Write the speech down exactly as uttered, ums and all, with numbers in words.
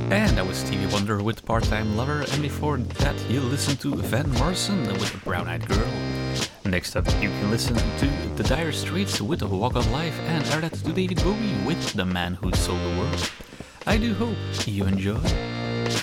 And that was Stevie Wonder with Part-Time Lover, and before that you listened to Van Morrison with Brown-Eyed Girl. Next up you can listen to The Dire Straits with Walk on Life, and add that to David Bowie with The Man Who Sold the World. I do hope you enjoy.